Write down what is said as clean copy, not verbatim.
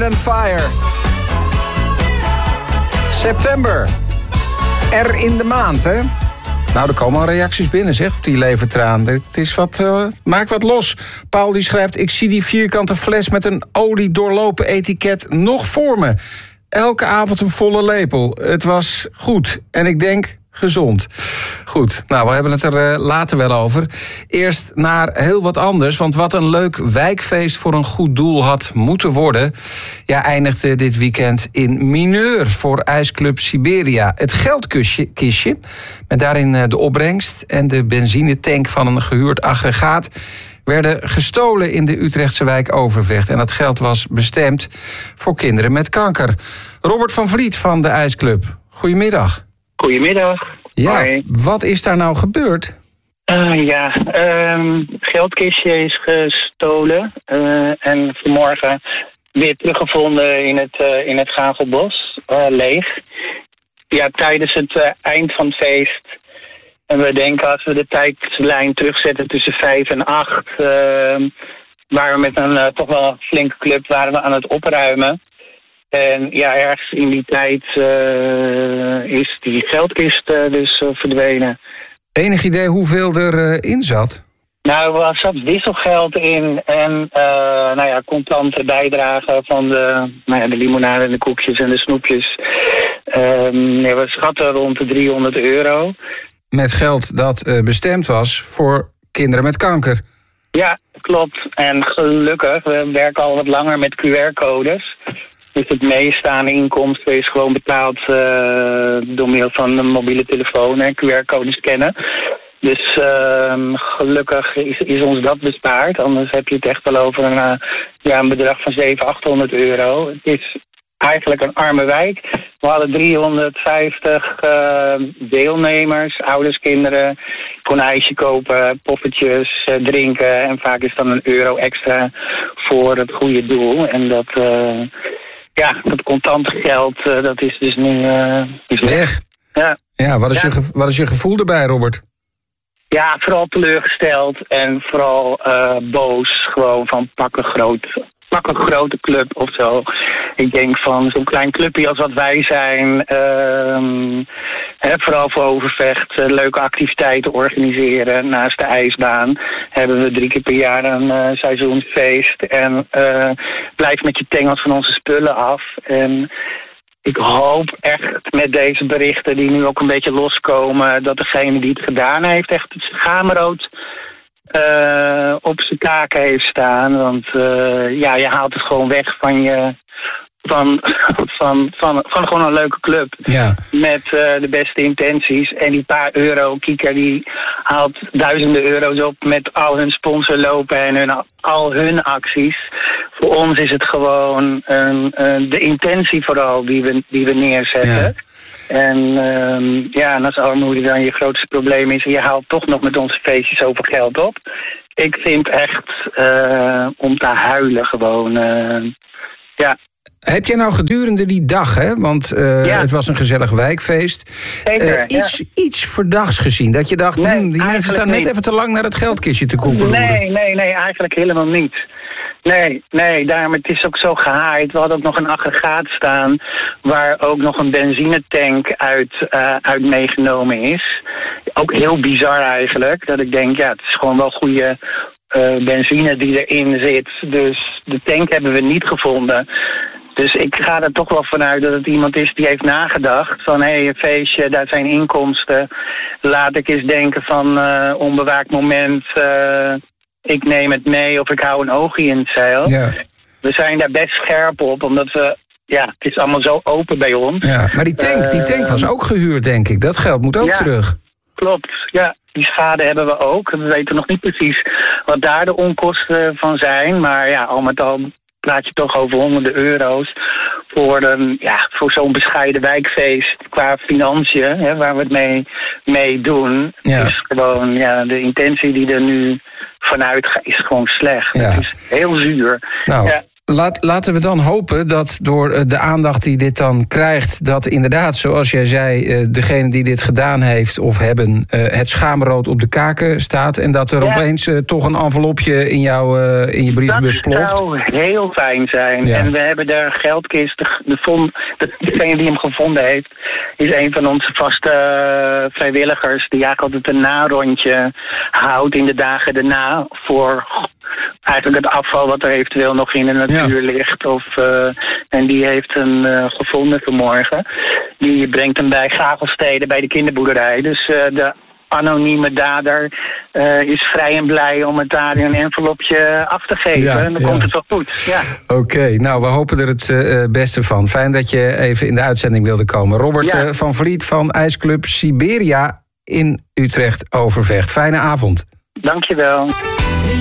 and Fire. September. Er in de maand, hè? Nou, er komen al reacties binnen, zeg, op die levertraan. Het is maak wat los. Paul die schrijft: ik zie die vierkante fles met een olie doorlopen etiket nog voor me. Elke avond een volle lepel. Het was goed. En ik denk gezond. Goed, nou, we hebben het er later wel over. Eerst naar heel wat anders, want wat een leuk wijkfeest voor een goed doel had moeten worden, ja, eindigde dit weekend in mineur voor IJsclub Siberia. Het geldkistje, met daarin de opbrengst en de benzinetank van een gehuurd aggregaat, werden gestolen in de Utrechtse wijk Overvecht. En dat geld was bestemd voor kinderen met kanker. Robert van Vliet van de IJsclub, goedemiddag. Goedemiddag. Ja, hoi. Wat is daar nou gebeurd? Geldkistje is gestolen en vanmorgen weer teruggevonden in het Gagelbos, leeg. Ja, tijdens het eind van het feest. En we denken, als we de tijdlijn terugzetten tussen 5 en 8... waren we met een toch wel flinke club waren we aan het opruimen. En ja, ergens in die tijd is die geldkist dus verdwenen. Enig idee hoeveel erin zat? Nou, er zat wisselgeld in en contante bijdragen van de limonade en de koekjes en de snoepjes. We schatten rond de €300. Met geld dat bestemd was voor kinderen met kanker. Ja, klopt. En gelukkig, we werken al wat langer met QR-codes. Dus het meeste aan de inkomsten is gewoon betaald door middel van een mobiele telefoon en QR-codes scannen. Dus gelukkig is ons dat bespaard. Anders heb je het echt wel over een bedrag van €700-800. Het is eigenlijk een arme wijk. We hadden 350 deelnemers, ouders, kinderen. Kon een ijsje kopen, poppetjes, drinken. En vaak is dan €1 extra voor het goede doel. En dat contante geld, dat is dus nu is weg. Ja, wat is je gevoel erbij, Robert? Ja, vooral teleurgesteld en vooral boos. Gewoon van pak een grote club of zo. Ik denk van zo'n klein clubje als wat wij zijn, vooral voor Overvecht, leuke activiteiten organiseren. Naast de ijsbaan hebben we 3 keer per jaar een seizoensfeest. En blijf met je tengels van onze spullen af. En ik hoop echt met deze berichten die nu ook een beetje loskomen, dat degene die het gedaan heeft echt het schaamrood op zijn kaken heeft staan. Want je haalt het gewoon weg van je van gewoon een leuke club. Ja. Met de beste intenties. En die paar euro, Kieker, die haalt duizenden euro's op met al hun sponsorlopen en al hun acties. Voor ons is het gewoon de intentie vooral die we neerzetten. Ja. En als armoede dan je grootste probleem is en je haalt toch nog met onze feestjes zoveel geld op. Ik vind echt om te huilen gewoon. Heb jij nou gedurende die dag, hè? Want het was een gezellig wijkfeest. Zeker, iets verdachts gezien? Dat je dacht, die mensen staan net even te lang naar het geldkistje te koekeloeren. Nee, eigenlijk helemaal niet. Nee, daarom, het is ook zo gehaaid. We hadden ook nog een aggregaat staan waar ook nog een benzinetank uit meegenomen is. Ook heel bizar eigenlijk. Dat ik denk, het is gewoon wel goede benzine die erin zit. Dus de tank hebben we niet gevonden. Dus ik ga er toch wel vanuit dat het iemand is die heeft nagedacht van een feestje, daar zijn inkomsten. Laat ik eens denken van onbewaakt moment, ik neem het mee of ik hou een oogje in het zeil. Ja. We zijn daar best scherp op, omdat we, het is allemaal zo open bij ons. Ja, maar die tank was ook gehuurd, denk ik. Dat geld moet ook terug. Klopt, ja. Die schade hebben we ook. We weten nog niet precies wat daar de onkosten van zijn. Maar al met al praat je toch over honderden euro's voor zo'n bescheiden wijkfeest qua financiën, waar we het mee doen. Ja. Is gewoon, de intentie die er nu vanuit gaat, is gewoon slecht. Ja. Het is heel zuur. Nou, Laten we dan hopen dat door de aandacht die dit dan krijgt, dat inderdaad, zoals jij zei, degene die dit gedaan heeft of hebben, het schaamrood op de kaken staat en dat er opeens toch een envelopje in je brievenbus ploft. Dat zou heel fijn zijn. Ja. En we hebben de geldkist, degene die hem gevonden heeft, is een van onze vaste vrijwilligers die eigenlijk altijd een narondje houdt in de dagen daarna voor eigenlijk het afval wat er eventueel nog in de natuur ligt. En die heeft hem gevonden vanmorgen. Die brengt hem bij Gagelstede, bij de kinderboerderij. Dus de anonieme dader is vrij en blij om het daar in een envelopje af te geven. En dan komt het wel goed. Ja. Oké, nou, we hopen er het beste van. Fijn dat je even in de uitzending wilde komen. Robert van Vliet van IJsclub Siberia in Utrecht Overvecht. Fijne avond. Dankjewel.